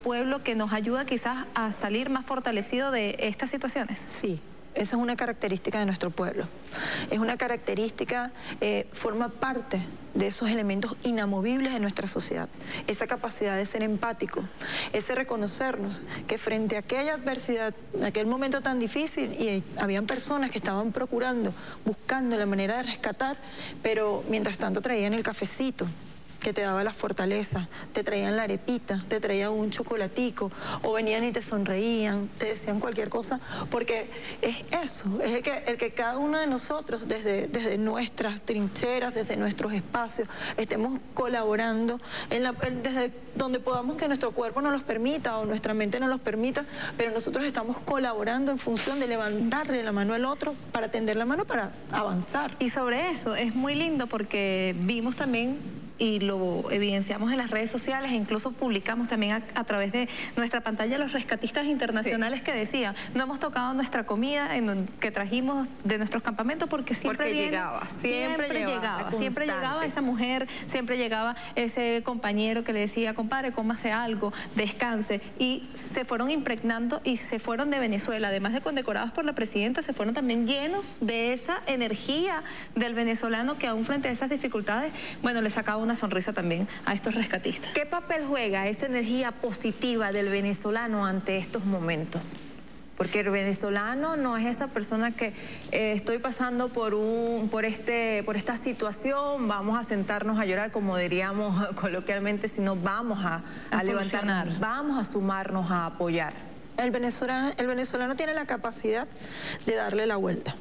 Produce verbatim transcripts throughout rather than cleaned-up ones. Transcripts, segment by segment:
pueblo que nos ayuda quizás a salir más fortalecido de estas situaciones? Sí. Esa es una característica de nuestro pueblo. Es una característica, eh, forma parte de esos elementos inamovibles de nuestra sociedad. Esa capacidad de ser empático, ese reconocernos que frente a aquella adversidad, en aquel momento tan difícil, y habían personas que estaban procurando, buscando la manera de rescatar, pero mientras tanto traían el cafecito que te daba la fortaleza, te traían la arepita, te traían un chocolatico, o venían y te sonreían, te decían cualquier cosa, porque es eso, es el que, el que cada uno de nosotros, desde, desde nuestras trincheras, desde nuestros espacios, estemos colaborando en la, desde donde podamos, que nuestro cuerpo nos los permita o nuestra mente nos los permita, pero nosotros estamos colaborando en función de levantarle la mano al otro para tender la mano para avanzar. Y sobre eso es muy lindo porque vimos también y lo evidenciamos en las redes sociales e incluso publicamos también a, a través de nuestra pantalla los rescatistas internacionales, sí, que decían, no hemos tocado nuestra comida en, que trajimos de nuestros campamentos porque siempre porque viene, llegaba, siempre, siempre llegaba, llegaba, siempre llegaba esa mujer, siempre llegaba ese compañero que le decía, compadre, cómase algo, descanse, y se fueron impregnando y se fueron de Venezuela, además de condecorados por la presidenta, se fueron también llenos de esa energía del venezolano que aún frente a esas dificultades, bueno, le sacaba una sonrisa también a estos rescatistas. ¿Qué papel juega esa energía positiva del venezolano ante estos momentos? Porque el venezolano no es esa persona que eh, estoy pasando por un por este por esta situación, vamos a sentarnos a llorar, como diríamos coloquialmente, sino vamos a, a, a levantarnos, vamos a sumarnos a apoyar. El venezolano, el venezolano tiene la capacidad de darle la vuelta.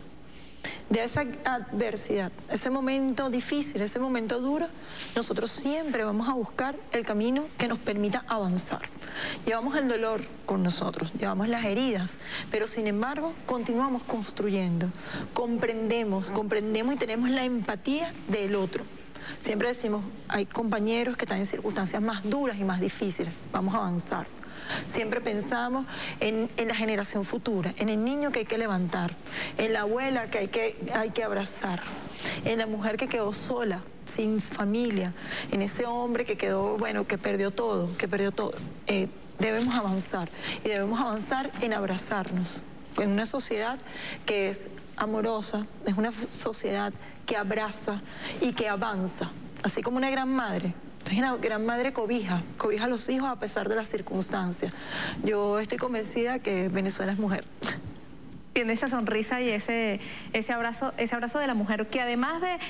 De esa adversidad, ese momento difícil, ese momento duro, nosotros siempre vamos a buscar el camino que nos permita avanzar. Llevamos el dolor con nosotros, llevamos las heridas, pero sin embargo continuamos construyendo, comprendemos, comprendemos y tenemos la empatía del otro. Siempre decimos, hay compañeros que están en circunstancias más duras y más difíciles, vamos a avanzar. Siempre pensamos en, en la generación futura, en el niño que hay que levantar, en la abuela que hay que, hay que abrazar, en la mujer que quedó sola, sin familia, en ese hombre que quedó, bueno, que perdió todo, que perdió todo. Eh, debemos avanzar y debemos avanzar en abrazarnos, en una sociedad que es amorosa, es una sociedad que abraza y que avanza, así como una gran madre. Una gran madre cobija, cobija a los hijos a pesar de las circunstancias. Yo estoy convencida que Venezuela es mujer. Tiene esa sonrisa y ese, ese, abrazo, ese abrazo de la mujer, que además de,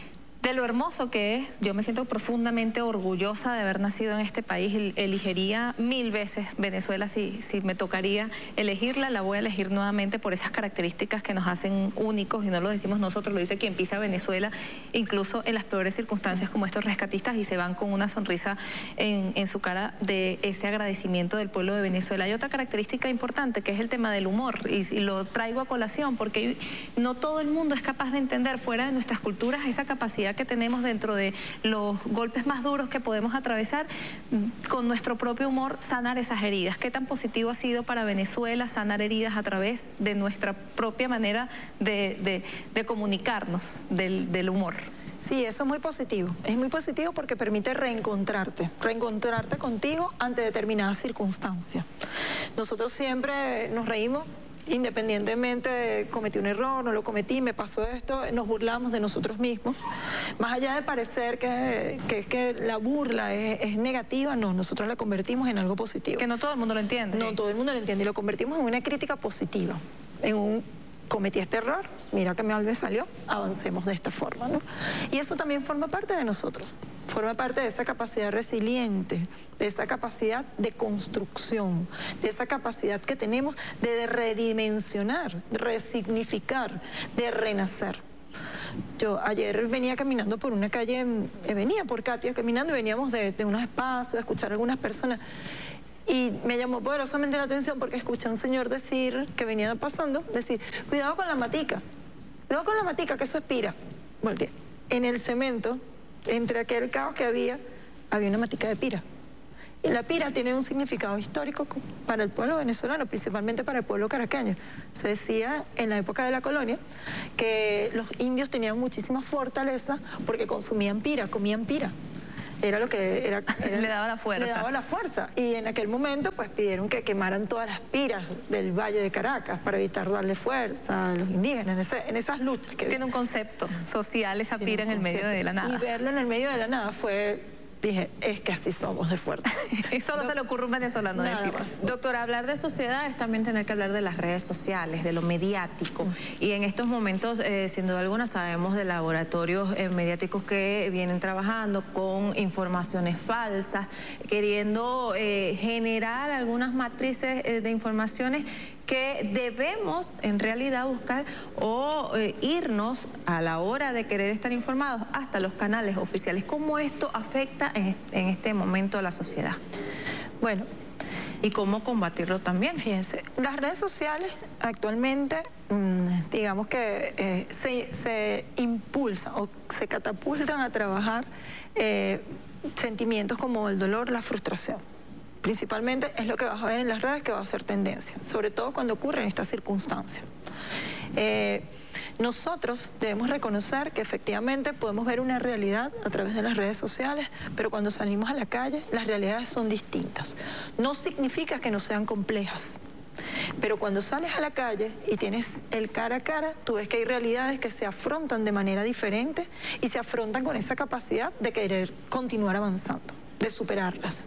de lo hermoso que es, yo me siento profundamente orgullosa de haber nacido en este país. Elegiría mil veces Venezuela si, si me tocaría elegirla, la voy a elegir nuevamente por esas características que nos hacen únicos, y no lo decimos nosotros, lo dice quien pisa Venezuela, incluso en las peores circunstancias como estos rescatistas, y se van con una sonrisa en, en su cara de ese agradecimiento del pueblo de Venezuela. Hay otra característica importante que es el tema del humor, y, y lo traigo a colación porque no todo el mundo es capaz de entender fuera de nuestras culturas esa capacidad que tenemos dentro de los golpes más duros que podemos atravesar, con nuestro propio humor sanar esas heridas. ¿Qué tan positivo ha sido para Venezuela sanar heridas a través de nuestra propia manera de, de, de comunicarnos, del, del humor? Sí, eso es muy positivo. Es muy positivo porque permite reencontrarte, reencontrarte contigo ante determinadas circunstancias. Nosotros siempre nos reímos, independientemente de cometí un error, no lo cometí, me pasó esto, nos burlamos de nosotros mismos. Más allá de parecer que, que, que la burla es, es negativa, no, nosotros la convertimos en algo positivo. Que no todo el mundo lo entiende. No, todo el mundo lo entiende y lo convertimos en una crítica positiva, en un cometí este error, mira que mal me salió, avancemos de esta forma, ¿no? Y eso también forma parte de nosotros, forma parte de esa capacidad resiliente, de esa capacidad de construcción, de esa capacidad que tenemos de redimensionar, resignificar, de renacer. Yo ayer venía caminando por una calle, eh, venía por Katia caminando y veníamos de, de unos espacios, de escuchar a algunas personas. Y me llamó poderosamente la atención porque escuché a un señor decir, que venía pasando, decir, cuidado con la matica, cuidado con la matica, que eso expira. Volteé. En el cemento, entre aquel caos que había, había una matica de pira. Y la pira tiene un significado histórico para el pueblo venezolano, principalmente para el pueblo caraqueño. Se decía en la época de la colonia que los indios tenían muchísima fortaleza porque consumían pira, comían pira. era lo que era, era le daba la fuerza. Le daba la fuerza. Y en aquel momento pues pidieron que quemaran todas las piras del Valle de Caracas para evitar darle fuerza a los indígenas en, ese, en esas luchas. Que tiene un concepto social esa pira en el medio de la nada. Y verlo en el medio de la nada fue... Dije, es que así somos de fuerte. Eso no se le ocurre a un venezolano decir eso. Doctora, hablar de sociedad es también tener que hablar de las redes sociales, de lo mediático. Y en estos momentos, eh, sin duda alguna, sabemos de laboratorios eh, mediáticos que vienen trabajando con informaciones falsas, queriendo eh, generar algunas matrices eh, de informaciones que debemos en realidad buscar o eh, irnos a la hora de querer estar informados hasta los canales oficiales. ¿Cómo esto afecta en, en este momento a la sociedad? Bueno, y cómo combatirlo también. Fíjense, las redes sociales actualmente, mmm, digamos que eh, se, se impulsan o se catapultan a trabajar eh, sentimientos como el dolor, la frustración. Principalmente es lo que vas a ver en las redes que va a ser tendencia, sobre todo cuando ocurre en estas circunstancias. Eh, nosotros debemos reconocer que efectivamente podemos ver una realidad a través de las redes sociales, pero cuando salimos a la calle las realidades son distintas. No significa que no sean complejas, pero cuando sales a la calle y tienes el cara a cara, tú ves que hay realidades que se afrontan de manera diferente y se afrontan con esa capacidad de querer continuar avanzando, de superarlas.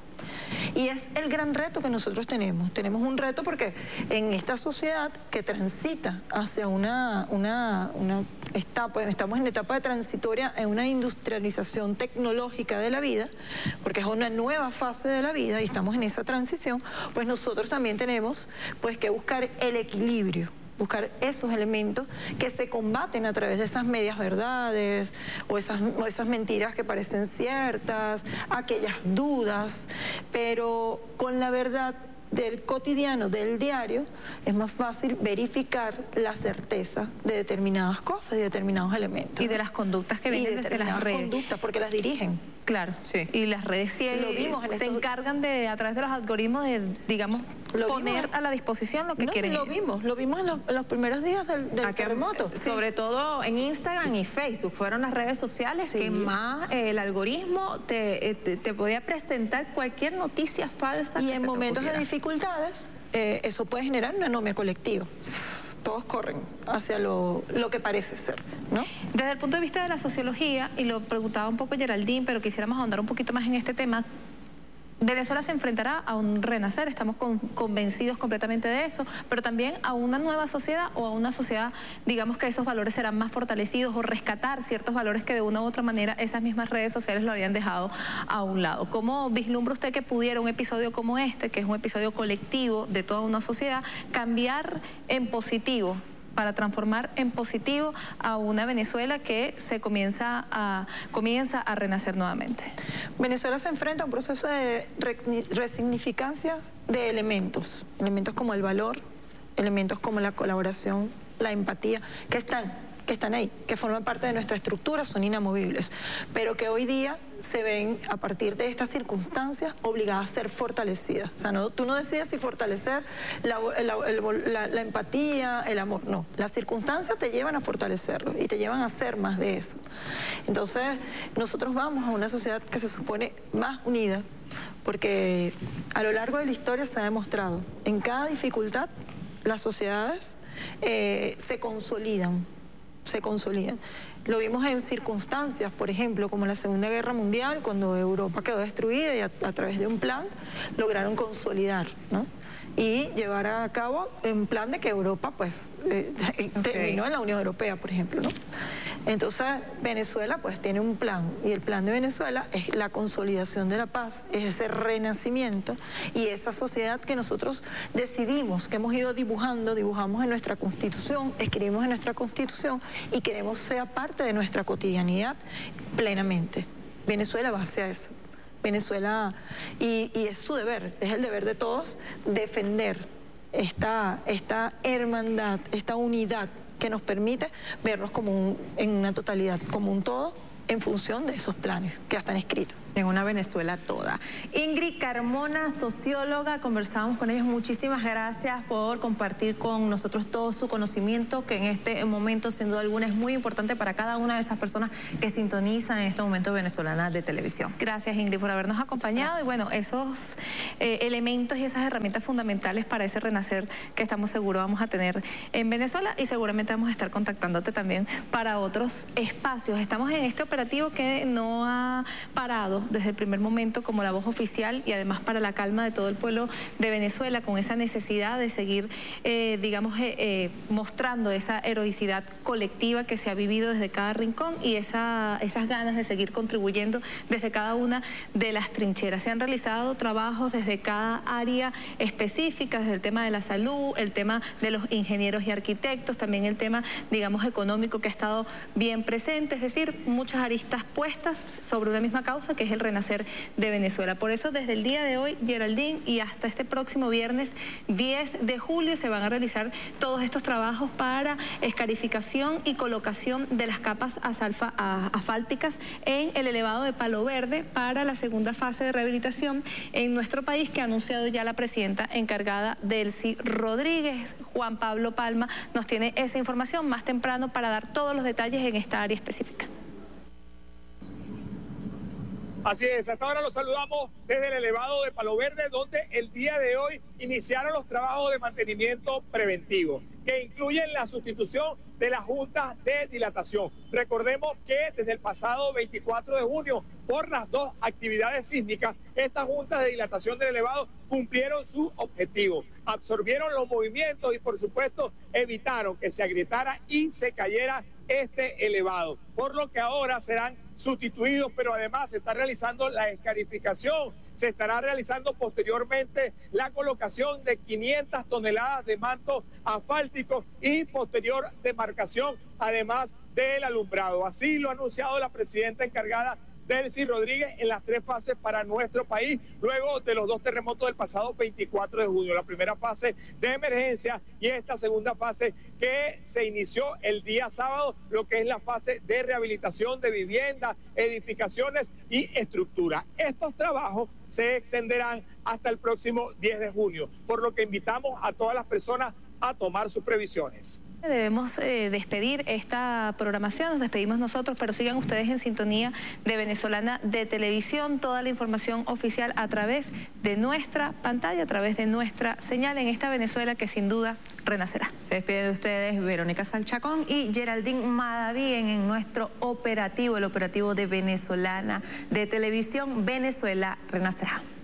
Y es el gran reto que nosotros tenemos. Tenemos un reto porque en esta sociedad que transita hacia una, una, una etapa, estamos en la etapa de transitoria en una industrialización tecnológica de la vida, porque es una nueva fase de la vida y estamos en esa transición, pues nosotros también tenemos pues que buscar el equilibrio. Buscar esos elementos que se combaten a través de esas medias verdades o esas, o esas mentiras que parecen ciertas, aquellas dudas, pero con la verdad del cotidiano, del diario, es más fácil verificar la certeza de determinadas cosas y determinados elementos. Y de las conductas que vienen desde las redes. Conductas, porque las dirigen. Claro, sí. Y las redes sí, lo vimos en se estos... encargan de, a través de los algoritmos, de, digamos, lo poner vimos, a la disposición lo que no, quieren lo ellos. vimos, lo vimos en los, en los primeros días del, del terremoto. Sí. Sobre todo en Instagram y Facebook, fueron las redes sociales sí. que más eh, el algoritmo te, te, te podía presentar cualquier noticia falsa. Y que en se momentos te de dificultades, eh, eso puede generar una anomia colectiva. Todos corren hacia lo, lo que parece ser, ¿no? Desde el punto de vista de la sociología, y lo preguntaba un poco Geraldine, pero quisiéramos ahondar un poquito más en este tema, Venezuela se enfrentará a un renacer, estamos con, convencidos completamente de eso, pero también a una nueva sociedad o a una sociedad, digamos que esos valores serán más fortalecidos o rescatar ciertos valores que de una u otra manera esas mismas redes sociales lo habían dejado a un lado. ¿Cómo vislumbra usted que pudiera un episodio como este, que es un episodio colectivo de toda una sociedad, cambiar en positivo, para transformar en positivo a una Venezuela que se comienza a, comienza a renacer nuevamente? Venezuela se enfrenta a un proceso de resignificancia de elementos, elementos como el valor, elementos como la colaboración, la empatía, que están, que están ahí, que forman parte de nuestra estructura, son inamovibles, pero que hoy día se ven a partir de estas circunstancias obligadas a ser fortalecidas. O sea, no, tú no decides si fortalecer la, la, el, la, la empatía, el amor, no. Las circunstancias te llevan a fortalecerlo y te llevan a hacer más de eso. Entonces, nosotros vamos a una sociedad que se supone más unida, porque a lo largo de la historia se ha demostrado, en cada dificultad, las sociedades eh, se consolidan, se consolidan. Lo vimos en circunstancias, por ejemplo, como la Segunda Guerra Mundial, cuando Europa quedó destruida y a, a través de un plan lograron consolidar, ¿no? Y llevar a cabo un plan de que Europa, pues, eh, okay. terminó en la Unión Europea, por ejemplo, ¿no? Entonces, Venezuela, pues, tiene un plan, y el plan de Venezuela es la consolidación de la paz, es ese renacimiento y esa sociedad que nosotros decidimos, que hemos ido dibujando, dibujamos en nuestra Constitución, escribimos en nuestra Constitución y queremos sea parte de nuestra cotidianidad plenamente. Venezuela va hacia eso. Venezuela, y, y es su deber, es el deber de todos, defender esta, esta hermandad, esta unidad que nos permite vernos como un, en una totalidad, como un todo, en función de esos planes que ya están escritos. En una Venezuela toda. Ingrid Carmona, socióloga, conversábamos con ellos. Muchísimas gracias por compartir con nosotros todo su conocimiento, que en este momento, sin duda alguna, es muy importante para cada una de esas personas que sintonizan en este momento venezolana de televisión. Gracias, Ingrid, por habernos acompañado. Y bueno, esos eh, elementos y esas herramientas fundamentales para ese renacer que estamos seguros vamos a tener en Venezuela, y seguramente vamos a estar contactándote también para otros espacios. Estamos en este operativo que no ha parado desde el primer momento como la voz oficial, y además para la calma de todo el pueblo de Venezuela, con esa necesidad de seguir, eh, digamos, eh, eh, mostrando esa heroicidad colectiva que se ha vivido desde cada rincón, y esa, esas ganas de seguir contribuyendo desde cada una de las trincheras. Se han realizado trabajos desde cada área específica, desde el tema de la salud, el tema de los ingenieros y arquitectos, también el tema, digamos, económico, que ha estado bien presente, es decir, muchas aristas puestas sobre una misma causa, que es el renacer de Venezuela. Por eso, desde el día de hoy, Geraldine, y hasta este próximo viernes diez de julio, se van a realizar todos estos trabajos para escarificación y colocación de las capas asalfa, a, asfálticas en el elevado de Palo Verde para la segunda fase de rehabilitación en nuestro país, que ha anunciado ya la presidenta encargada, Delcy Rodríguez. Juan Pablo Palma nos tiene esa información más temprano para dar todos los detalles en esta área específica. Así es, hasta ahora los saludamos desde el elevado de Palo Verde, donde el día de hoy iniciaron los trabajos de mantenimiento preventivo, que incluyen la sustitución de las juntas de dilatación. Recordemos que desde el pasado veinticuatro de junio, por las dos actividades sísmicas, estas juntas de dilatación del elevado cumplieron su objetivo, absorbieron los movimientos y, por supuesto, evitaron que se agrietara y se cayera este elevado, por lo que ahora serán sustituidos, pero además se está realizando la escarificación, se estará realizando posteriormente la colocación de quinientas toneladas de manto asfáltico y posterior demarcación, además del alumbrado. Así lo ha anunciado la presidenta encargada, Delcy Rodríguez, en las tres fases para nuestro país, luego de los dos terremotos del pasado veinticuatro de junio. La primera fase de emergencia y esta segunda fase que se inició el día sábado, lo que es la fase de rehabilitación de viviendas, edificaciones y estructura. Estos trabajos se extenderán hasta el próximo diez de junio, por lo que invitamos a todas las personas a tomar sus previsiones. Debemos eh, despedir esta programación, nos despedimos nosotros, pero sigan ustedes en sintonía de Venezolana de Televisión, toda la información oficial a través de nuestra pantalla, a través de nuestra señal en esta Venezuela que sin duda renacerá. Se despiden de ustedes Verónica Sanchacón y Geraldine Madaví en nuestro operativo, el operativo de Venezolana de Televisión. Venezuela renacerá.